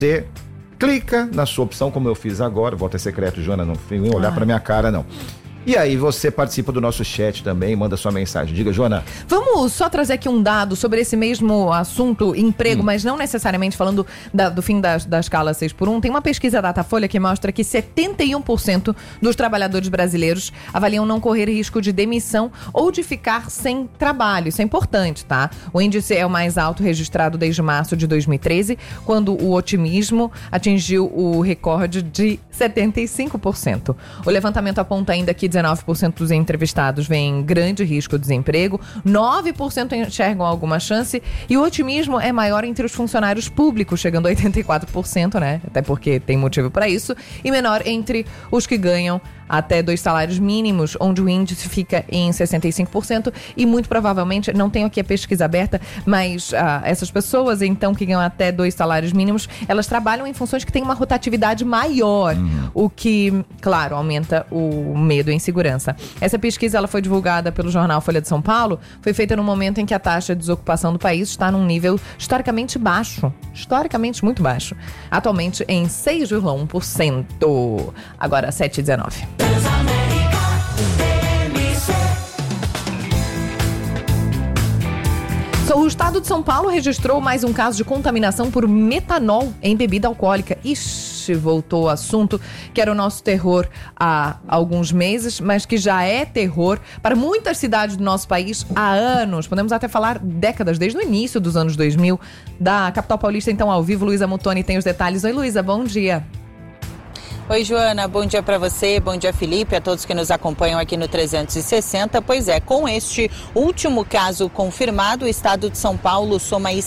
Você clica na sua opção, como eu fiz agora, voto é secreto, Joana, não vem olhar pra minha cara, não. E aí você participa do nosso chat também, manda sua mensagem. Diga, Joana. Vamos só trazer aqui um dado sobre esse mesmo assunto, emprego, mas não necessariamente falando do fim da escala 6x1. Tem uma pesquisa da Datafolha que mostra que 71% dos trabalhadores brasileiros avaliam não correr risco de demissão ou de ficar sem trabalho. Isso é importante, tá? O índice é o mais alto registrado desde março de 2013, quando o otimismo atingiu o recorde de 75%. O levantamento aponta ainda que 19% dos entrevistados veem grande risco de desemprego, 9% enxergam alguma chance e o otimismo é maior entre os funcionários públicos, chegando a 84%, né? Até porque tem motivo para isso, e menor entre os que ganham até 2 salários mínimos, onde o índice fica em 65%, e muito provavelmente, não tenho aqui a pesquisa aberta, mas essas pessoas, então, que ganham até 2 salários mínimos, elas trabalham em funções que têm uma rotatividade maior, o que, claro, aumenta o medo e insegurança. Essa pesquisa, ela foi divulgada pelo jornal Folha de São Paulo, foi feita no momento em que a taxa de desocupação do país está num nível historicamente baixo, historicamente muito baixo, atualmente em 6,1%. Agora, 7h19. O estado de São Paulo registrou mais um caso de contaminação por metanol em bebida alcoólica. Ixi, voltou o assunto que era o nosso terror há alguns meses, mas que já é terror para muitas cidades do nosso país há anos. Podemos até falar décadas, desde o início dos anos 2000. Da capital paulista, então, ao vivo, Luísa Mutoni tem os detalhes. Oi, Luísa, bom dia. Oi, Joana, bom dia para você, bom dia, Felipe, a todos que nos acompanham aqui no 360. Pois é, com este último caso confirmado, o estado de São Paulo soma aí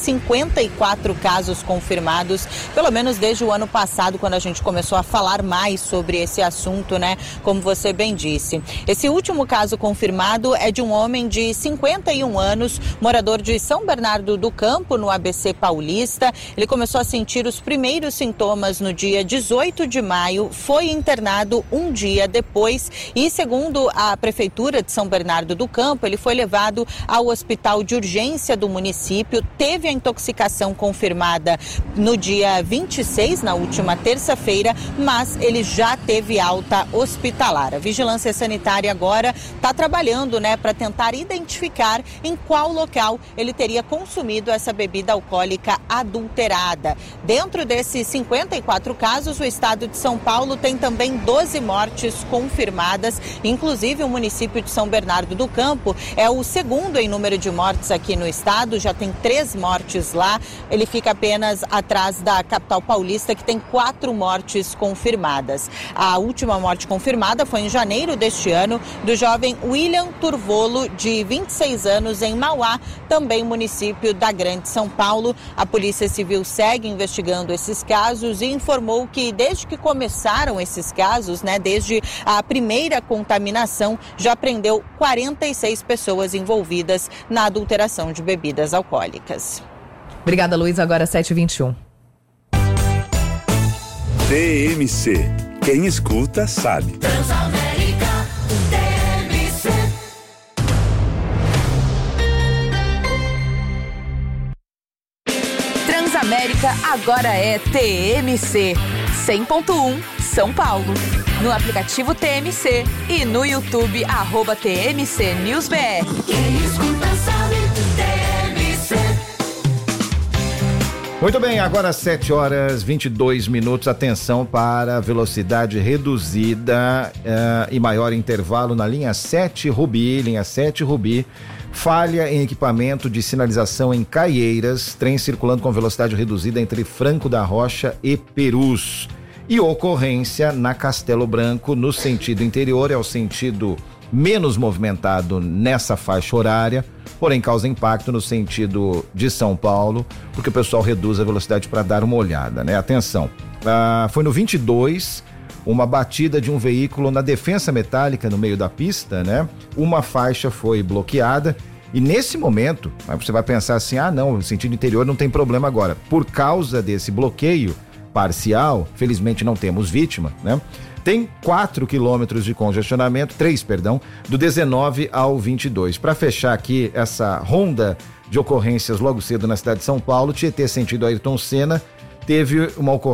54 casos confirmados, pelo menos desde o ano passado, quando a gente começou a falar mais sobre esse assunto, né? Como você bem disse. Esse último caso confirmado é de um homem de 51 anos, morador de São Bernardo do Campo, no ABC Paulista. Ele começou a sentir os primeiros sintomas no dia 18 de maio, foi internado um dia depois e, segundo a Prefeitura de São Bernardo do Campo, ele foi levado ao hospital de urgência do município, teve a intoxicação confirmada no dia 26, na última terça-feira, mas ele já teve alta hospitalar. A Vigilância Sanitária agora está trabalhando, né, para tentar identificar em qual local ele teria consumido essa bebida alcoólica adulterada. Dentro desses 54 casos, o estado de São Paulo tem também 12 mortes confirmadas, inclusive o município de São Bernardo do Campo é o segundo em número de mortes aqui no estado, já tem 3 mortes lá, ele fica apenas atrás da capital paulista, que tem 4 mortes confirmadas. A última morte confirmada foi em janeiro deste ano, do jovem William Turvolo, de 26 anos, em Mauá, também município da Grande São Paulo. A Polícia Civil segue investigando esses casos e informou que desde que começaram esses casos, né, desde a primeira contaminação, já prendeu 46 pessoas envolvidas na adulteração de bebidas alcoólicas. Obrigada, Luísa. Agora 7h21. TMC. Quem escuta sabe. Transamérica, TMC. Transamérica agora é TMC. 100.1 São Paulo. No aplicativo TMC e no YouTube @TMC News BR. Quem escuta sabe, TMC. Muito bem, agora 7h22. Atenção para velocidade reduzida e maior intervalo na linha 7 Rubi. Falha em equipamento de sinalização em Caieiras, trem circulando com velocidade reduzida entre Franco da Rocha e Perus. E ocorrência na Castelo Branco, no sentido interior, é o sentido menos movimentado nessa faixa horária, porém causa impacto no sentido de São Paulo, porque o pessoal reduz a velocidade para dar uma olhada, né? Atenção, foi no 22, uma batida de um veículo na defensa metálica no meio da pista, né? Uma faixa foi bloqueada e nesse momento, você vai pensar assim, não, no sentido interior não tem problema agora. Por causa desse bloqueio parcial, felizmente não temos vítima, né? Tem 4 quilômetros de congestionamento, 3, do 19 ao 22. Para fechar aqui essa ronda de ocorrências logo cedo na cidade de São Paulo, Tietê sentido Ayrton Senna, teve uma ocorrência